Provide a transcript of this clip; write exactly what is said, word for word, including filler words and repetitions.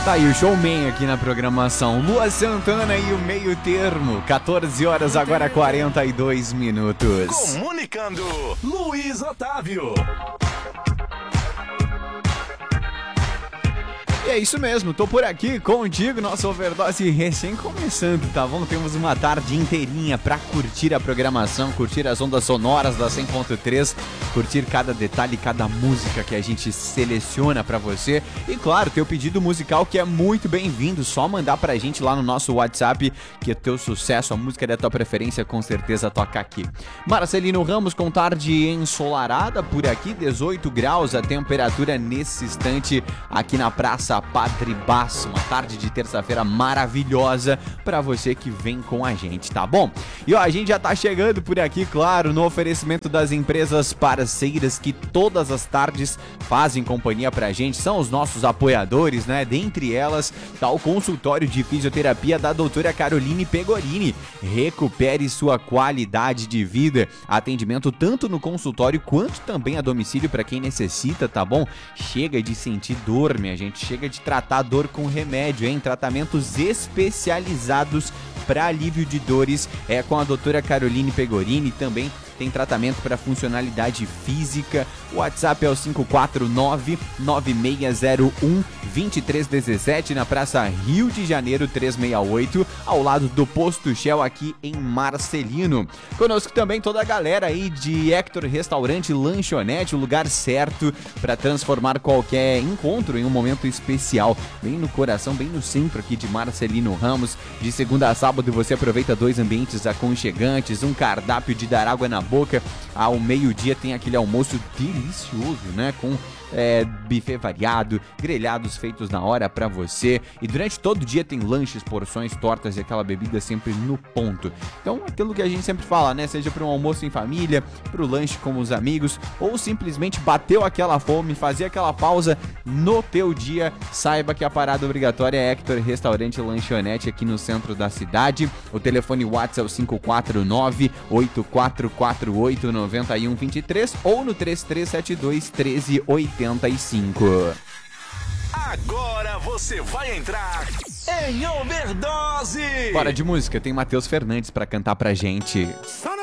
Tá aí o showman aqui na programação. Lua Santana e o meio termo. quatorze horas, agora quarenta e dois minutos. Comunicando, Luiz Otávio. E é isso mesmo, tô por aqui contigo, nosso overdose recém começando, tá bom? Temos uma tarde inteirinha pra curtir a programação, curtir as ondas sonoras da cem ponto três, curtir cada detalhe, cada música que a gente seleciona pra você. E claro, teu pedido musical que é muito bem-vindo, só mandar pra gente lá no nosso WhatsApp que é teu sucesso, a música da tua preferência com certeza toca aqui. Marcelino Ramos com tarde ensolarada por aqui, dezoito graus a temperatura nesse instante aqui na Praça Padre Basso, uma tarde de terça-feira maravilhosa pra você que vem com a gente, tá bom? E ó, a gente já tá chegando por aqui, claro, no oferecimento das empresas parceiras que todas as tardes fazem companhia pra gente, são os nossos apoiadores, né? Dentre elas tá o consultório de fisioterapia da doutora Caroline Pegorini. Recupere sua qualidade de vida, atendimento tanto no consultório quanto também a domicílio pra quem necessita, tá bom? Chega de sentir dor, minha gente, chega de tratar dor com remédio, hein? Tratamentos especializados para alívio de dores é com a doutora Caroline Pegorini. Também tem tratamento para funcionalidade física. O WhatsApp é o cinco quatro nove, nove seis zero um, dois três um sete na Praça Rio de Janeiro trezentos e sessenta e oito, ao lado do Posto Shell aqui em Marcelino. Conosco também toda a galera aí de Hector Restaurante Lanchonete, o lugar certo para transformar qualquer encontro em um momento especial, bem no coração, bem no centro aqui de Marcelino Ramos. De segunda a sábado você aproveita dois ambientes aconchegantes, um cardápio de dar água na boca. Ao meio-dia tem aquele almoço delicioso, né? Com é, buffet variado, grelhados feitos na hora pra você. E durante todo o dia tem lanches, porções, tortas e aquela bebida sempre no ponto. Então, aquilo que a gente sempre fala, né? Seja para um almoço em família, pro lanche com os amigos, ou simplesmente bateu aquela fome, fazer aquela pausa no teu dia, saiba que a parada obrigatória é Hector Restaurante Lanchonete aqui no centro da cidade. O telefone WhatsApp é o cinco quatro nove, oito quatro quatro oito, nove um dois três ou no três três sete dois, um três oito cinco. Agora você vai entrar em overdose. Bora de música, tem Matheus Fernandes pra cantar pra gente. Sai!